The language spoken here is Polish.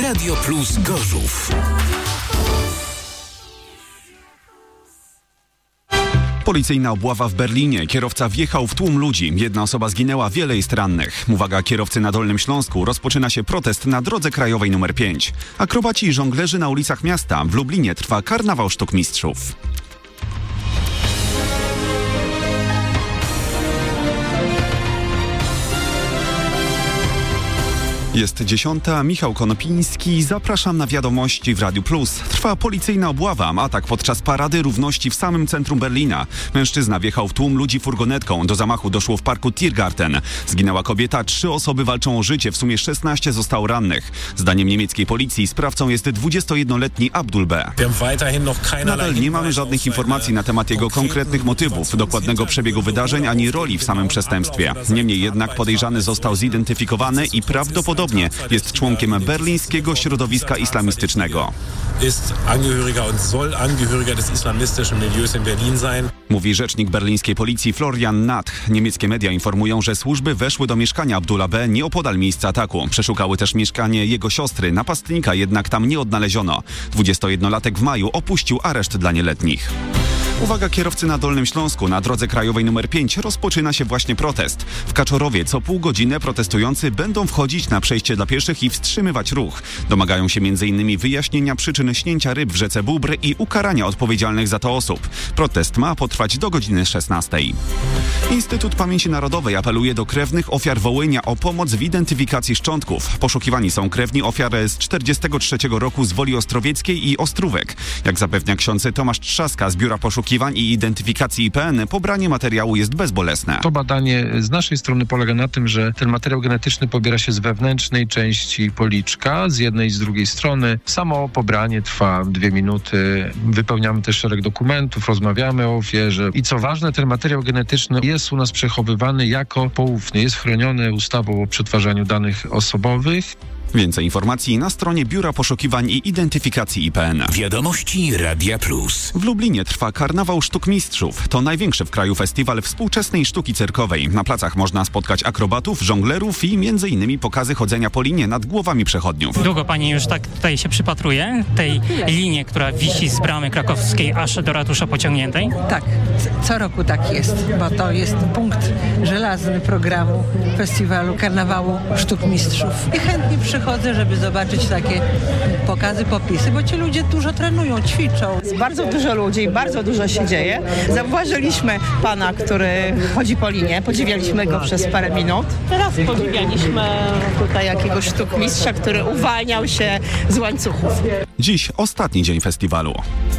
Radio Plus Gorzów. Policyjna obława w Berlinie. Kierowca wjechał w tłum ludzi. Jedna osoba zginęła, wiele jest rannych. Uwaga kierowcy na Dolnym Śląsku. Rozpoczyna się protest na drodze krajowej nr 5. Akrobaci i żonglerzy na ulicach miasta. W Lublinie trwa karnawał sztuk mistrzów. Jest 10. Michał Konopiński. Zapraszam na wiadomości w Radiu Plus. Trwa policyjna obława. Atak podczas Parady Równości w samym centrum Berlina. Mężczyzna wjechał w tłum ludzi furgonetką. Do zamachu doszło w parku Tiergarten. Zginęła kobieta. 3 osoby walczą o życie. W sumie 16 zostało rannych. Zdaniem niemieckiej policji sprawcą jest 21-letni Abdul B. Nadal nie mamy żadnych informacji na temat jego konkretnych motywów, dokładnego przebiegu wydarzeń ani roli w samym przestępstwie. Niemniej jednak podejrzany został zidentyfikowany i prawdopodobnie jest członkiem berlińskiego środowiska islamistycznego. Mówi rzecznik berlińskiej policji Florian Nath. Niemieckie media informują, że służby weszły do mieszkania Abdula B. nieopodal miejsca ataku. Przeszukały też mieszkanie jego siostry. Napastnika jednak tam nie odnaleziono. 21-latek w maju opuścił areszt dla nieletnich. Uwaga kierowcy na Dolnym Śląsku. Na drodze krajowej nr 5 rozpoczyna się właśnie protest. W Kaczorowie co pół godziny protestujący będą wchodzić na przejście dla pieszych i wstrzymywać ruch. Domagają się m.in. wyjaśnienia przyczyn śnięcia ryb w rzece Bóbr i ukarania odpowiedzialnych za to osób. Protest ma potrwać do godziny 16. Instytut Pamięci Narodowej apeluje do krewnych ofiar Wołynia o pomoc w identyfikacji szczątków. Poszukiwani są krewni ofiar z 1943 roku z Woli Ostrowieckiej i Ostrówek. Jak zapewnia ksiądz Tomasz Trzaska z Biura Poszukiwań i Identyfikacji IPN, pobranie materiału jest bezbolesne. To badanie z naszej strony polega na tym, że ten materiał genetyczny pobiera się z wewnętrznej części policzka, z jednej i z drugiej strony. Samo pobranie trwa 2 minuty. Wypełniamy też szereg dokumentów, rozmawiamy o ofierze. I co ważne, ten materiał genetyczny jest u nas przechowywany jako poufny. Jest chroniony ustawą o przetwarzaniu danych osobowych. Więcej informacji na stronie Biura Poszukiwań i Identyfikacji IPN. Wiadomości Radia Plus. W Lublinie trwa karnawał sztuk mistrzów. To największy w kraju festiwal współczesnej sztuki cyrkowej. Na placach można spotkać akrobatów, żonglerów i m.in. pokazy chodzenia po linie nad głowami przechodniów. Długo pani już tak tutaj się przypatruje tej linie, która wisi z bramy krakowskiej aż do ratusza Pociągniętej? Tak, co roku tak jest, bo to jest punkt żelazny programu festiwalu karnawału sztuk mistrzów. I chętnie przychodzę, żeby zobaczyć takie pokazy, popisy, bo ci ludzie dużo trenują, ćwiczą. Jest bardzo dużo ludzi, bardzo dużo się dzieje. Zauważyliśmy pana, który chodzi po linie, podziwialiśmy go przez parę minut. Teraz podziwialiśmy tutaj jakiegoś sztukmistrza, który uwalniał się z łańcuchów. Dziś ostatni dzień festiwalu.